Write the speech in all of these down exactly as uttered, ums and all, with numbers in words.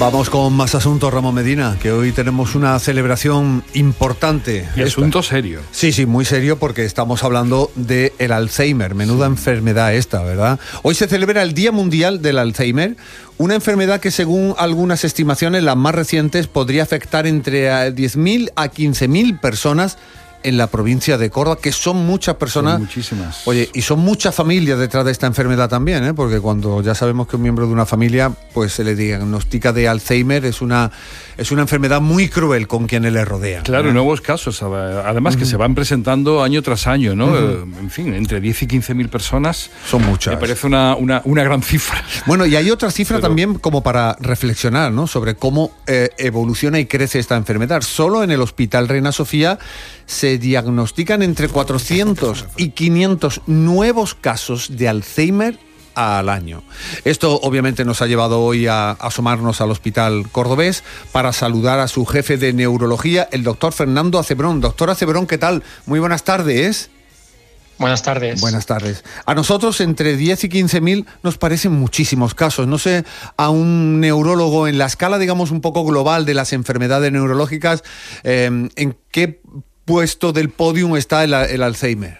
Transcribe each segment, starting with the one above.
Vamos con más asuntos, Ramón Medina, que hoy tenemos una celebración importante. Y asunto serio. Sí, sí, muy serio, porque estamos hablando del Alzheimer. Menuda sí. enfermedad esta, ¿verdad? Hoy se celebra el Día Mundial del Alzheimer, una enfermedad que, según algunas estimaciones, las más recientes, podría afectar entre diez mil a quince mil personas en la provincia de Córdoba, que son muchas personas. Son muchísimas. Oye, y son muchas familias detrás de esta enfermedad también, ¿eh? Porque cuando ya sabemos que un miembro de una familia pues se le diagnostica de Alzheimer, es una, es una enfermedad muy cruel con quienes le rodean. Claro, ¿eh? Nuevos casos, además, uh-huh. que se van presentando año tras año, ¿no? Uh-huh. En fin, entre diez y quince mil personas. Son muchas. Me parece una, una, una gran cifra. Bueno, y hay otra cifra Pero... también como para reflexionar, ¿no? Sobre cómo eh, evoluciona y crece esta enfermedad. Solo en el Hospital Reina Sofía se diagnostican entre cuatrocientos y quinientos nuevos casos de Alzheimer al año. Esto obviamente nos ha llevado hoy a asomarnos al Hospital Cordobés para saludar a su jefe de neurología, el doctor Fernando Acebrón. Doctor Acebrón, ¿qué tal? Muy buenas tardes. Buenas tardes. Buenas tardes. A nosotros entre diez y quince mil nos parecen muchísimos casos. No sé, a un neurólogo en la escala, digamos, un poco global de las enfermedades neurológicas, eh, ¿en qué puesto del podium está el, el Alzheimer?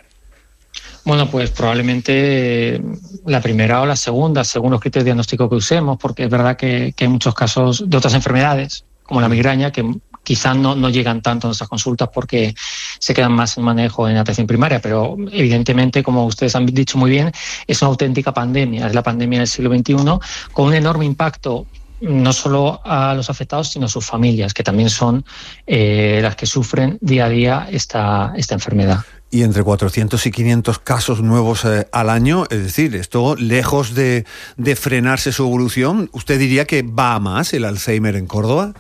Bueno, pues probablemente la primera o la segunda, según los criterios diagnósticos que usemos, porque es verdad que, que hay muchos casos de otras enfermedades, como la migraña, que quizás no, no llegan tanto a nuestras consultas porque se quedan más en manejo en atención primaria, pero evidentemente, como ustedes han dicho muy bien, es una auténtica pandemia, es la pandemia del siglo veintiuno, con un enorme impacto no solo a los afectados, sino a sus familias, que también son eh, las que sufren día a día esta, esta enfermedad. Y entre cuatrocientos y quinientos casos nuevos eh, al año, es decir, esto lejos de, de frenarse su evolución, ¿usted diría que va a más el Alzheimer en Córdoba?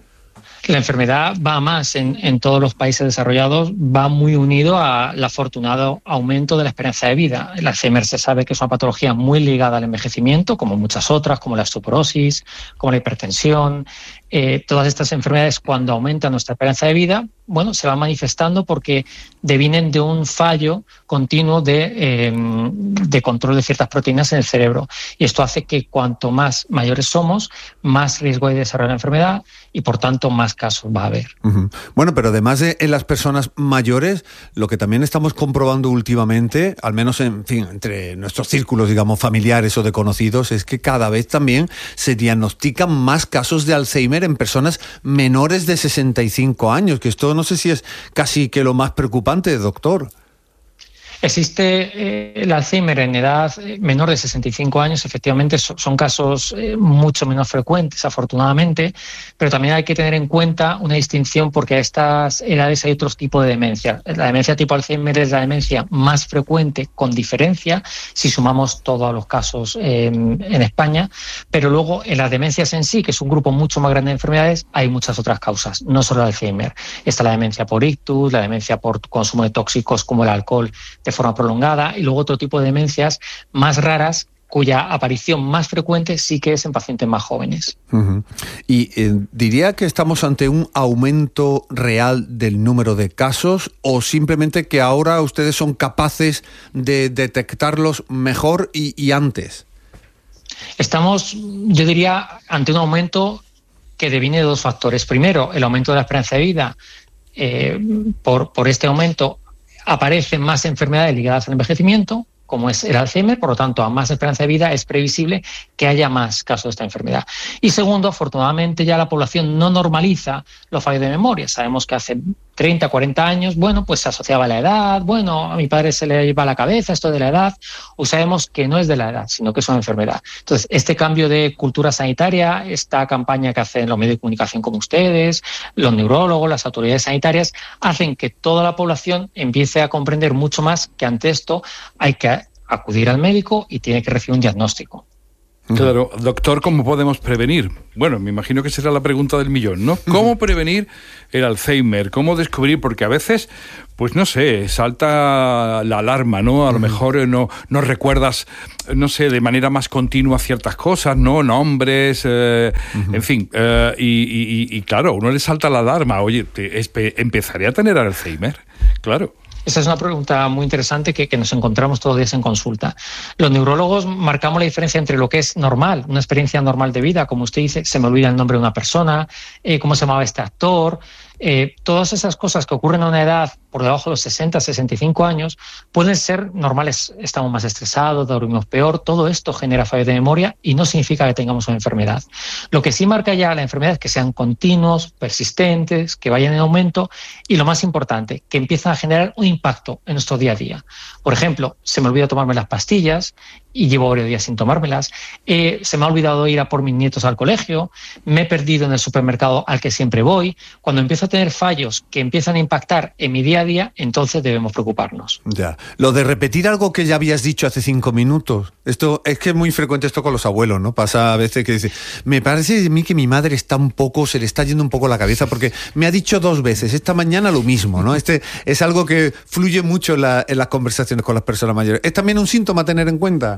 La enfermedad va a más en, en todos los países desarrollados, va muy unido al afortunado aumento de la esperanza de vida. El Alzheimer se sabe que es una patología muy ligada al envejecimiento, como muchas otras, como la osteoporosis, como la hipertensión. Eh, todas estas enfermedades, cuando aumenta nuestra esperanza de vida, bueno, se van manifestando porque devienen de un fallo continuo de, eh, de control de ciertas proteínas en el cerebro. Y esto hace que cuanto más mayores somos, más riesgo hay de desarrollar la enfermedad y, por tanto, más casos va a haber. Uh-huh. Bueno, pero además de en las personas mayores, lo que también estamos comprobando últimamente, al menos en fin, entre nuestros círculos, digamos, familiares o de conocidos, es que cada vez también se diagnostican más casos de Alzheimer en personas menores de sesenta y cinco años, que esto no sé si es casi que lo más preocupante, doctor. Existe eh, el Alzheimer en edad menor de sesenta y cinco años, efectivamente so, son casos eh, mucho menos frecuentes, afortunadamente, pero también hay que tener en cuenta una distinción porque a estas edades hay otros tipos de demencia. La demencia tipo Alzheimer es la demencia más frecuente, con diferencia, si sumamos todos los casos eh, en España, pero luego en las demencias en sí, que es un grupo mucho más grande de enfermedades, hay muchas otras causas, no solo el Alzheimer. Está la demencia por ictus, la demencia por consumo de tóxicos como el alcohol de forma prolongada y luego otro tipo de demencias más raras cuya aparición más frecuente sí que es en pacientes más jóvenes. Uh-huh. Y eh, diría que estamos ante un aumento real del número de casos o simplemente que ahora ustedes son capaces de detectarlos mejor y, y antes. Estamos, yo diría, ante un aumento que deviene de dos factores. Primero, el aumento de la esperanza de vida. Eh, por, por este aumento aparecen más enfermedades ligadas al envejecimiento, como es el Alzheimer, por lo tanto, a más esperanza de vida es previsible que haya más casos de esta enfermedad. Y segundo, afortunadamente ya la población no normaliza los fallos de memoria. Sabemos que hace treinta, cuarenta años, bueno, pues se asociaba a la edad, bueno, a mi padre se le lleva a la cabeza esto de la edad, o sabemos que no es de la edad, sino que es una enfermedad. Entonces, este cambio de cultura sanitaria, esta campaña que hacen los medios de comunicación como ustedes, los neurólogos, las autoridades sanitarias, hacen que toda la población empiece a comprender mucho más que ante esto hay que acudir al médico y tiene que recibir un diagnóstico. Claro, doctor, ¿cómo podemos prevenir? Bueno, me imagino que será la pregunta del millón, ¿no? ¿Cómo prevenir el Alzheimer? ¿Cómo descubrir? Porque a veces, pues no sé, salta la alarma, ¿no? A lo mejor no, no recuerdas, no sé, de manera más continua ciertas cosas, ¿no? Nombres, eh, uh-huh. en fin. Eh, y, y, y claro, a uno le salta la alarma. Oye, te, espe, ¿empezaré a tener Alzheimer? Claro. Esa es una pregunta muy interesante que, que nos encontramos todos los días en consulta. Los neurólogos marcamos la diferencia entre lo que es normal, una experiencia normal de vida, como usted dice, se me olvida el nombre de una persona, eh, cómo se llamaba este actor, eh, todas esas cosas que ocurren a una edad por debajo de los sesenta, sesenta y cinco años, pueden ser normales. Estamos más estresados, dormimos peor, todo esto genera fallos de memoria y no significa que tengamos una enfermedad. Lo que sí marca ya la enfermedad es que sean continuos, persistentes, que vayan en aumento y, lo más importante, que empiezan a generar un impacto en nuestro día a día. Por ejemplo, se me olvida tomarme las pastillas y llevo varios días sin tomármelas, eh, se me ha olvidado ir a por mis nietos al colegio, me he perdido en el supermercado al que siempre voy. Cuando empiezo a tener fallos que empiezan a impactar en mi día a día, entonces debemos preocuparnos. Ya. Lo de repetir algo que ya habías dicho hace cinco minutos, esto es que es muy frecuente esto con los abuelos, ¿no? Pasa a veces que dice, me parece a mí que mi madre está un poco, se le está yendo un poco la cabeza porque me ha dicho dos veces esta mañana lo mismo, ¿no? Este es algo que fluye mucho en, la, en las conversaciones con las personas mayores. ¿Es también un síntoma a tener en cuenta?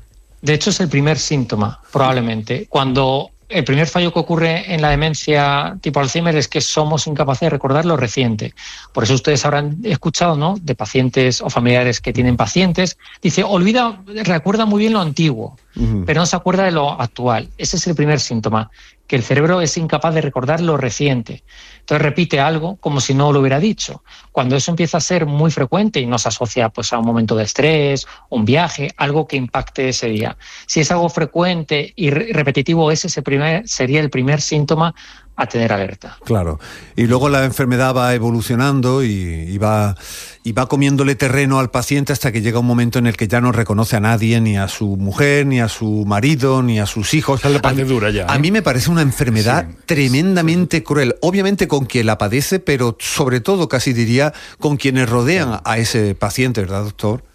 De hecho, es el primer síntoma, probablemente. Cuando el primer fallo que ocurre en la demencia tipo Alzheimer es que somos incapaces de recordar lo reciente. Por eso ustedes habrán escuchado, ¿no?, de pacientes o familiares que tienen pacientes. Dice, olvida, recuerda muy bien lo antiguo, uh-huh. pero no se acuerda de lo actual. Ese es el primer síntoma, que el cerebro es incapaz de recordar lo reciente. Entonces repite algo como si no lo hubiera dicho. Cuando eso empieza a ser muy frecuente y nos asocia pues a un momento de estrés, un viaje, algo que impacte ese día. Si es algo frecuente y re- repetitivo, ese es el primer, sería el primer síntoma a tener alerta. Claro. Y luego la enfermedad va evolucionando y, y, va, y va comiéndole terreno al paciente hasta que llega un momento en el que ya no reconoce a nadie, ni a su mujer, ni a su marido, ni a sus hijos. Esa es la parte dura ya, ¿eh? A mí me parece una enfermedad sí, tremendamente sí. cruel. Obviamente con quien la padece, pero sobre todo, casi diría, con quienes rodean a ese paciente, ¿verdad, doctor?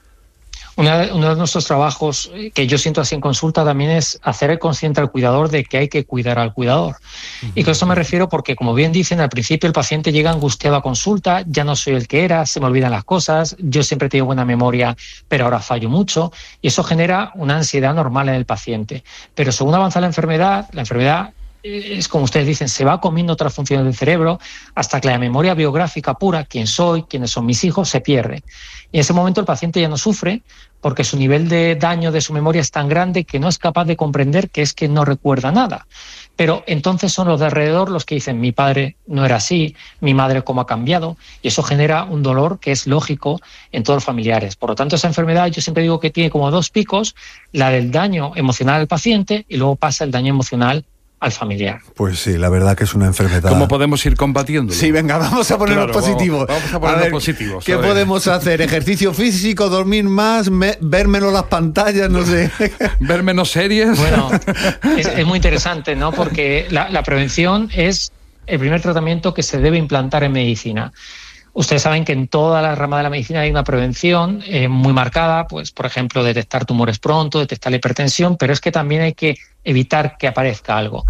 Una de, uno de nuestros trabajos que yo siento así en consulta también es hacer el consciente al cuidador de que hay que cuidar al cuidador. Uh-huh. Y con esto me refiero porque, como bien dicen, al principio el paciente llega angustiado a consulta, ya no soy el que era, se me olvidan las cosas, yo siempre tengo buena memoria, pero ahora fallo mucho, y eso genera una ansiedad normal en el paciente. Pero según avanza la enfermedad, la enfermedad es como ustedes dicen, se va comiendo otras funciones del cerebro hasta que la memoria biográfica pura, quién soy, quiénes son mis hijos, se pierde. Y en ese momento el paciente ya no sufre porque su nivel de daño de su memoria es tan grande que no es capaz de comprender que es que no recuerda nada. Pero entonces son los de alrededor los que dicen, mi padre no era así, mi madre cómo ha cambiado, y eso genera un dolor que es lógico en todos los familiares. Por lo tanto, esa enfermedad yo siempre digo que tiene como dos picos, la del daño emocional al paciente y luego pasa el daño emocional al familiar. Pues sí, la verdad que es una enfermedad. ¿Cómo podemos ir combatiéndolo? Sí, venga, vamos a ponernos claro, positivos. Vamos, vamos a ponernos a ver, positivos. ¿Qué podemos hacer? ¿Ejercicio físico, dormir más, me, ver menos las pantallas, no sé? ¿Ver menos series? Bueno, es, es muy interesante, ¿no? Porque la, la prevención es el primer tratamiento que se debe implantar en medicina. Ustedes saben que en toda la rama de la medicina hay una prevención eh, muy marcada, pues por ejemplo detectar tumores pronto, detectar la hipertensión, pero es que también hay que evitar que aparezca algo.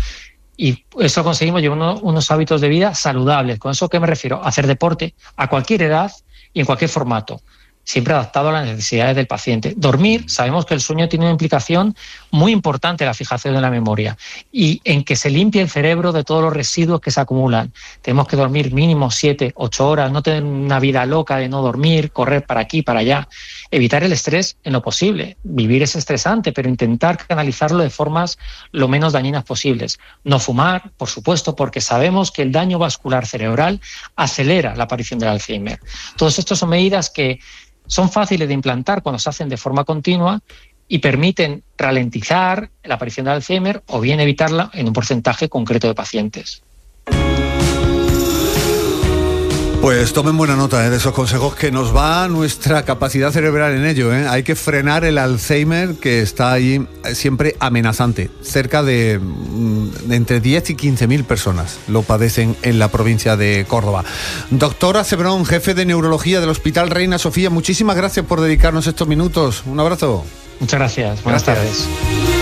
Y eso conseguimos llevando unos hábitos de vida saludables. ¿Con eso a qué me refiero? Hacer deporte a cualquier edad y en cualquier formato, siempre adaptado a las necesidades del paciente. Dormir, sabemos que el sueño tiene una implicación muy importante en la fijación de la memoria y en que se limpie el cerebro de todos los residuos que se acumulan. Tenemos que dormir mínimo siete, ocho horas, no tener una vida loca de no dormir, correr para aquí, para allá. Evitar el estrés en lo posible. Vivir es estresante, pero intentar canalizarlo de formas lo menos dañinas posibles. No fumar, por supuesto, porque sabemos que el daño vascular cerebral acelera la aparición del Alzheimer. Todos estos son medidas que son fáciles de implantar cuando se hacen de forma continua y permiten ralentizar la aparición de Alzheimer o bien evitarla en un porcentaje concreto de pacientes. Pues tomen buena nota ¿eh? de esos consejos, que nos va nuestra capacidad cerebral en ello. ¿eh? Hay que frenar el Alzheimer, que está ahí siempre amenazante. Cerca de, de entre diez y quince mil personas lo padecen en la provincia de Córdoba. Doctora Cebrón, jefe de neurología del Hospital Reina Sofía, muchísimas gracias por dedicarnos estos minutos. Un abrazo. Muchas gracias. Buenas gracias. tardes.